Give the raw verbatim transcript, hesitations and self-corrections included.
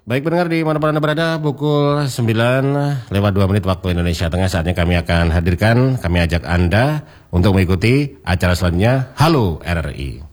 Baik pendengar di mana Anda berada, pukul sembilan lewat dua menit waktu Indonesia Tengah, saatnya kami akan hadirkan, kami ajak Anda untuk mengikuti acara selanjutnya Halo R R I.